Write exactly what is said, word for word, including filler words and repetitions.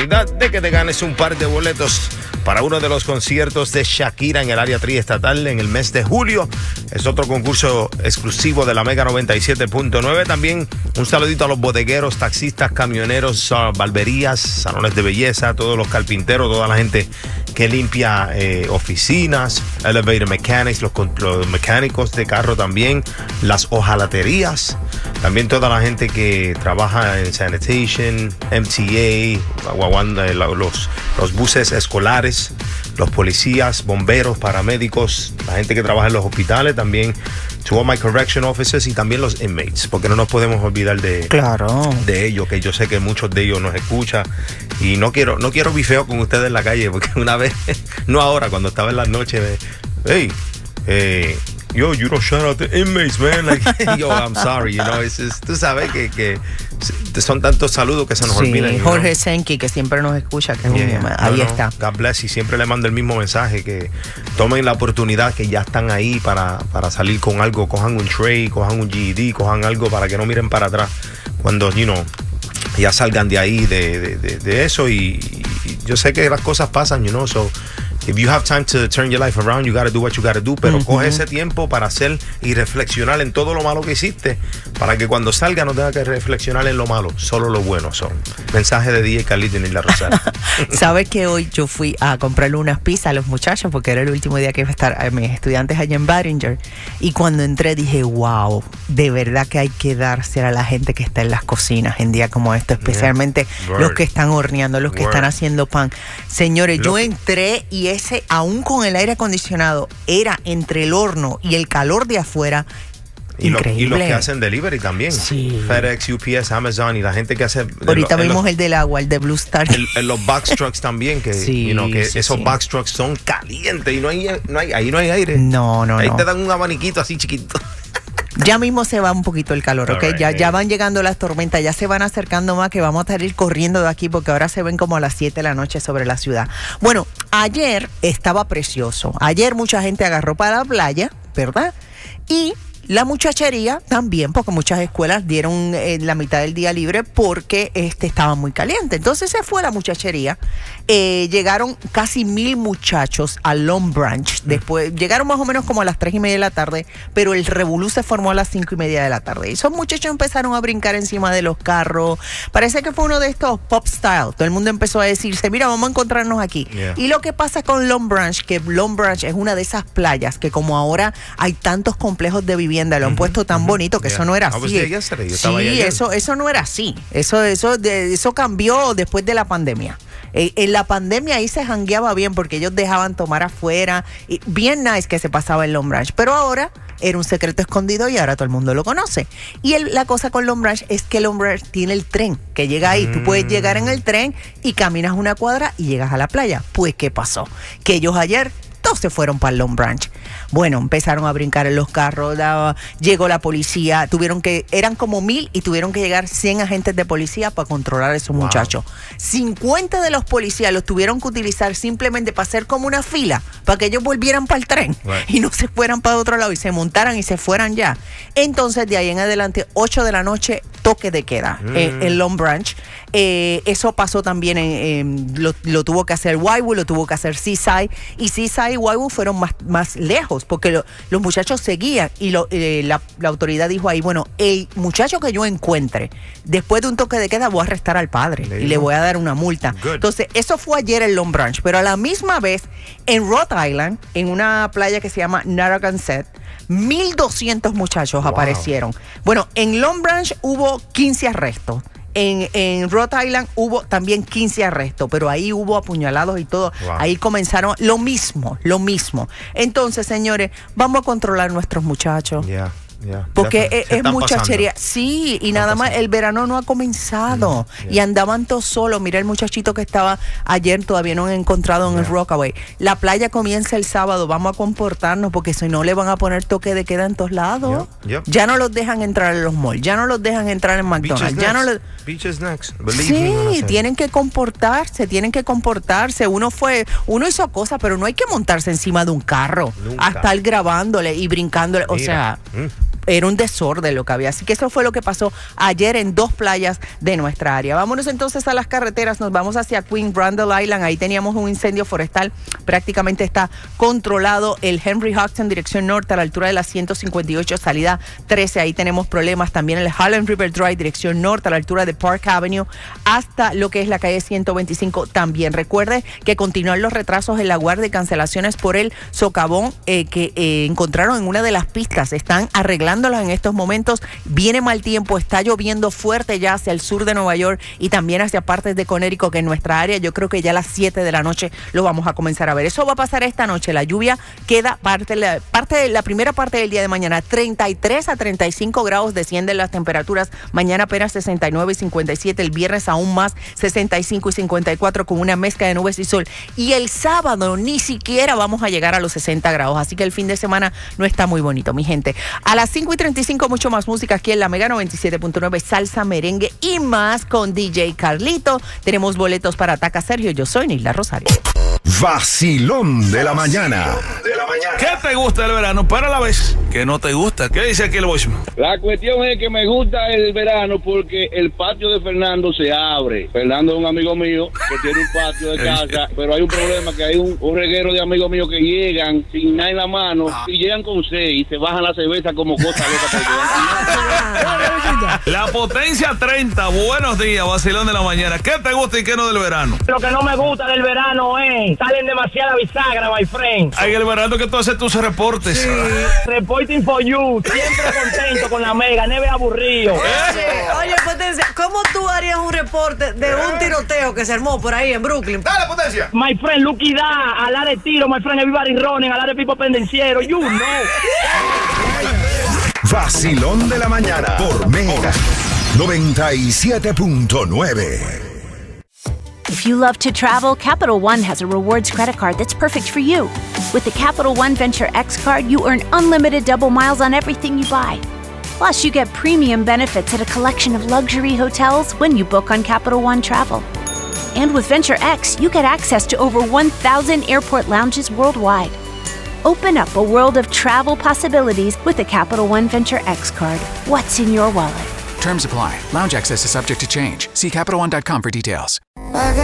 oportunidad de que te ganes un par de boletos para uno de los conciertos de Shakira en el área triestatal en el mes de julio. Es otro concurso exclusivo de la Mega noventa y siete punto nueve. También un saludito a los bodegueros, taxistas, camioneros, uh, barberías, salones de belleza, todos los carpinteros, toda la gente que limpia eh, oficinas, elevator mechanics, los, los mecánicos de carro también, las hojalaterías, también toda la gente que trabaja en sanitation, M T A, los, los buses escolares, los policías, bomberos, paramédicos, la gente que trabaja en los hospitales, también to all my correction officers y también los inmates, porque no nos podemos olvidar de, claro. de ellos, que yo sé que muchos de ellos nos escuchan y no quiero no quiero bifeo con ustedes en la calle, porque una vez, no ahora, cuando estaba en las noches, hey, eh, yo, you don't shout out the inmates, man. Like, yo, I'm sorry, you know, it's just, tú sabes que, que son tantos saludos que se nos sí, olvidan. Jorge Senki, que siempre nos escucha, que yeah, un, ahí no, está. No, God bless, y siempre le mando el mismo mensaje, que tomen la oportunidad, que ya están ahí para, para salir con algo, cojan un trade, cojan un G E D, cojan algo para que no miren para atrás cuando, you know, ya salgan de ahí, de, de, de, de eso, y, y yo sé que las cosas pasan, you know, so if you have time to turn your life around, you gotta do what you gotta do, pero uh-huh. coge ese tiempo para hacer y reflexionar en todo lo malo que hiciste, para que cuando salga no tenga que reflexionar en lo malo, solo lo bueno. Son mensajes de D J Carlito y Nilda Rosario. ¿Sabes que hoy yo fui a comprarle unas pizzas a los muchachos, porque era el último día que iba a estar a mis estudiantes allá en Barringer, y cuando entré dije, wow, de verdad que hay que darse a la gente que está en las cocinas en día como esto, especialmente yeah. los que están horneando, los que Word. están haciendo pan. Señores, Look. yo entré y ese, aún con el aire acondicionado, era entre el horno y el calor de afuera. Y, lo, y los que hacen delivery también. Sí. FedEx, U P S, Amazon y la gente que hace... Ahorita lo, vimos los, el del agua, el de Blue Star. En, en los box trucks también, que, sí, you know, que sí, esos sí. box trucks son calientes y no hay, no hay, ahí no hay aire. No, no, ahí no. te dan un abaniquito así chiquito. Ya mismo se va un poquito el calor, ¿ok? Right, ya, yeah. ya van llegando las tormentas, ya se van acercando más, que vamos a salir corriendo de aquí porque ahora se ven como a las siete de la noche sobre la ciudad. Bueno, ayer estaba precioso. Ayer mucha gente agarró para la playa, ¿verdad? Y la muchachería también, porque muchas escuelas dieron eh, la mitad del día libre porque este estaba muy caliente. Entonces se fue la muchachería. Eh, llegaron casi mil muchachos a Long Branch. Después llegaron más o menos como a las tres y media de la tarde, pero el revolú se formó a las cinco y media de la tarde. Y esos muchachos empezaron a brincar encima de los carros. Parece que fue uno de estos pop style. Todo el mundo empezó a decirse, mira, vamos a encontrarnos aquí. Yeah. Y lo que pasa con Long Branch, que Long Branch es una de esas playas que como ahora hay tantos complejos de vivienda, lo han uh-huh, puesto tan uh-huh, bonito que yeah. eso no era así. Sí, eso, eso no era así. Eso, eso, de, eso cambió después de la pandemia. Eh, en la pandemia ahí se jangueaba bien porque ellos dejaban tomar afuera. Y bien nice que se pasaba en Long Branch. Pero ahora era un secreto escondido y ahora todo el mundo lo conoce. Y el, la cosa con Long Branch es que Long Branch tiene el tren que llega ahí. Mm. Tú puedes llegar en el tren y caminas una cuadra y llegas a la playa. Pues, ¿qué pasó? Que ellos ayer todos se fueron para Long Branch. Bueno, empezaron a brincar en los carros, la, llegó la policía, tuvieron que, eran como mil y tuvieron que llegar cien agentes de policía para controlar a esos wow. muchachos. cincuenta de los policías los tuvieron que utilizar simplemente para hacer como una fila, para que ellos volvieran para el tren right. y no se fueran para otro lado y se montaran y se fueran ya. Entonces, de ahí en adelante, ocho de la noche, toque de queda mm. eh, en Long Branch. Eh, eso pasó también, en, en, lo, lo tuvo que hacer Wildwood, lo tuvo que hacer Seaside, y Seaside y Wildwood fueron más, más lejos, porque lo, los muchachos seguían, y lo, eh, la, la autoridad dijo ahí, bueno, el muchacho que yo encuentre, después de un toque de queda, voy a arrestar al padre, y le voy a dar una multa. Good. Entonces, eso fue ayer en Long Branch, pero a la misma vez, en Rhode Island, en una playa que se llama Narragansett, mil doscientos muchachos wow. aparecieron. Bueno, en Long Branch hubo quince arrestos. En, en Rhode Island hubo también quince arrestos, pero ahí hubo apuñalados y todo. Wow. Ahí comenzaron lo mismo, lo mismo. Entonces, señores, vamos a controlar nuestros muchachos. Yeah. Yeah, porque es, es muchachería. Pasando. Sí, y nada más, el verano no ha comenzado. Mm, yeah. Y andaban todos solos. Mira el muchachito que estaba ayer, todavía no han encontrado en yeah. el Rockaway. La playa comienza el sábado. Vamos a comportarnos porque si no le van a poner toque de queda en todos lados. Yeah, yeah. Ya no los dejan entrar en los malls. Ya no los dejan entrar en McDonald's. Ya no los... Beaches next. Sí, tienen que comportarse, tienen que comportarse. Uno fue, uno hizo cosas, pero no hay que montarse encima de un carro. Nunca. A estar grabándole y brincándole. Mira. O sea... Mm. era un desorden lo que había. Así que eso fue lo que pasó ayer en dos playas de nuestra área. Vámonos entonces a las carreteras, nos vamos hacia Queen Brundle Island. Ahí teníamos un incendio forestal, prácticamente está controlado. El Henry Hudson, dirección norte, a la altura de la ciento cincuenta y ocho, salida trece, ahí tenemos problemas. También el Harlem River Drive, dirección norte, a la altura de Park Avenue, hasta lo que es la calle ciento veinticinco también. Recuerde que continúan los retrasos en la guardia y cancelaciones por el socavón eh, que eh, encontraron en una de las pistas. Están arreglándolas en estos momentos. Viene mal tiempo, está lloviendo fuerte ya hacia el sur de Nueva York y también hacia partes de Connecticut, que en nuestra área yo creo que ya a las siete de la noche lo vamos a comenzar a ver. Eso va a pasar esta noche. La lluvia queda parte, la, parte de la primera parte del día de mañana. treinta y tres a treinta y cinco grados descienden las temperaturas. Mañana apenas sesenta y nueve y cincuenta y siete. El viernes aún más, sesenta y cinco y cincuenta y cuatro, con una mezcla de nubes y sol. Y el sábado ni siquiera vamos a llegar a los sesenta grados. Así que el fin de semana no está muy bonito, mi gente. A las cinco y treinta y cinco, mucho más música aquí en la Mega noventa y siete punto nueve, salsa, merengue y más con D J Carlito. Tenemos boletos para Ataca Sergio. Yo soy Nilda Rosario. Vacilón de la mañana. ¿Qué te gusta del verano? Para la vez que no te gusta. ¿Qué dice aquí el voicemail? La cuestión es que me gusta el verano porque el patio de Fernando se abre. Fernando es un amigo mío que tiene un patio de casa, pero hay un problema, que hay un, un reguero de amigos míos que llegan sin nada en la mano y llegan con seis y se bajan la cerveza como cosa loca. La potencia treinta. Buenos días, vacilón de la mañana. ¿Qué te gusta y qué no del verano? Lo que no me gusta del verano es salen demasiada bisagra, my friend. Ay, el verano que tú haces tus reportes. Sí. Reporting for you. Siempre contento con la Mega, neve aburrido. Oye, oye, Potencia, ¿cómo tú harías un reporte de un tiroteo que se armó por ahí en Brooklyn? Dale, Potencia. My friend, Lucky Da, ala de tiro, my friend, everybody running, ala de pipo pendenciero, you know. Vacilón de la mañana por Mega noventa y siete punto nueve. If you love to travel, Capital One has a rewards credit card that's perfect for you. With the Capital One Venture X card, you earn unlimited double miles on everything you buy. Plus, you get premium benefits at a collection of luxury hotels when you book on Capital One Travel. And with Venture X, you get access to over one thousand airport lounges worldwide. Open up a world of travel possibilities with the Capital One Venture X card. What's in your wallet? Terms apply. Lounge access is subject to change. See Capital One dot com for details.